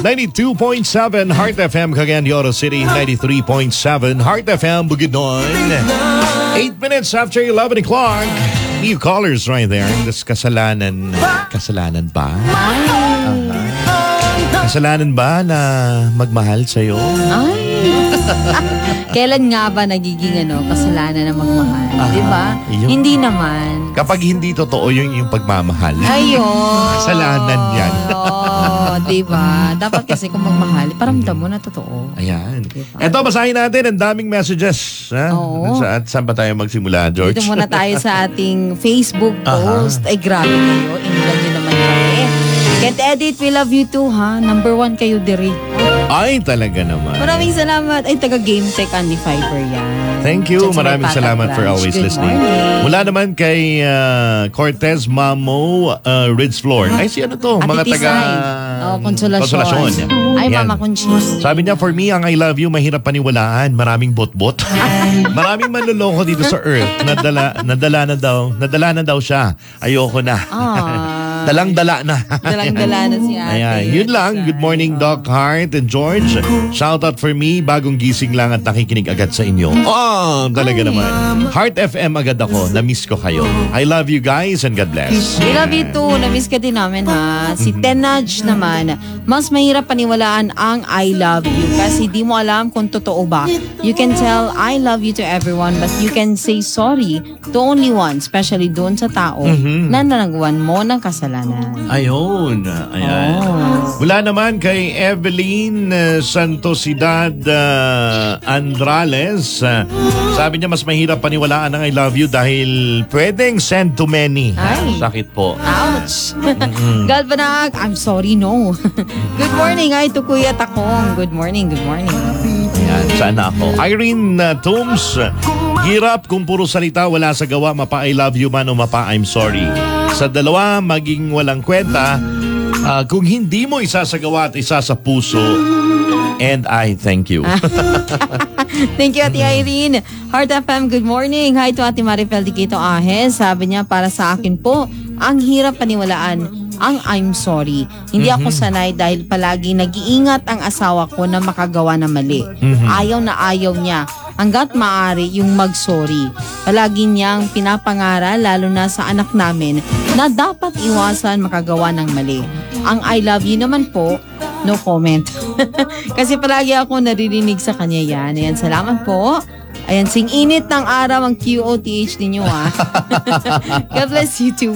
92.7 Heart FM Cagayan de Oro City, 93.7 Heart FM Bukidnon. 8 minutes after 11 o'clock. New callers right there. Das kasalanan ba? Kasalanan ba na magmahal sa'yo? Ay. Kailan nga ba nagiging kasalanan na magmahal? Di ba? Hindi naman. Kapag hindi totoo yung pagmamahal. Ayun. Kasalanan yan. Oo, di ba? Dapat kasi kung magmahal, paramdam mo na totoo. Ayan. Diba? Eto, basahin natin ang daming messages. Ha? Oo. Saan ba tayo magsimula, George? Dito muna tayo sa ating Facebook post. Ay, grabe kayo. Inulan nyo naman kami. Can't edit, we love you too, ha? Number 1 kayo, Derek. Ay, talaga naman. Maraming salamat. Ay, taga Game Tech, Andy Fiber yan. Thank you. Maraming salamat for always listening. Mula naman kay Cortez Mamo Ridge Floor. Ay, si ano to? Mga taga Konsolasyon. Ay, yan. Mama Conchi. Sabi niya, for me, ang I love you, mahirap paniwalaan. Maraming bot-bot. Maraming manloloko dito sa Earth. Nadala na daw siya. Ayoko na. Dalang-dala na. Dalang-dala na si ate. Ayan, yun lang. Good morning, Doc Hart and George. Shout out for me. Bagong gising lang at nakikinig agad sa inyo. Oh, talaga naman. Heart FM agad ako. Na-miss ko kayo. I love you guys and God bless. We love you too. Na-miss ka din namin, ha. Si Tenaj naman, mas mahirap paniwalaan ang I love you kasi di mo alam kung totoo ba. You can tell I love you to everyone but you can say sorry to only one, especially doon sa tao na nanagawan mo ng kasalanan. Ayun. Ayan. Mula naman kay Evelyn Santosidad Andrales. Sabi niya mas mahirap paniwalaan ang I love you dahil pwedeng send to many. Ay. Sakit po. Ouch! Galbanag, I'm sorry, no. Good morning, ay to Kuya Takong. Good morning. Ayan, sana ako. Irene Tooms, hirap kung puro salita, wala sa gawa, mapa I love you man o mapa I'm sorry. Sa dalawa, maging walang kwenta kung hindi mo isa sa gawa at isa sa puso. And I thank you. Thank you, Ate Irene. Heart FM, good morning. Hi to Ate Marifel Diquito Ahes. Sabi niya, para sa akin po, ang hirap paniwalaan ang I'm sorry. Hindi ako sanay dahil palagi nag-iingat ang asawa ko na makagawa ng mali. Ayaw na ayaw niya. Hanggat maaari yung mag-sorry. Palagi niyang pinapangaral, lalo na sa anak namin, na dapat iwasan makagawa ng mali. Ang I love you naman po, no comment. Kasi palagi ako naririnig sa kanya yan. Ayan, salamat po. Ayan, sing init ng araw ang QOTH ninyo, ha. God bless you too.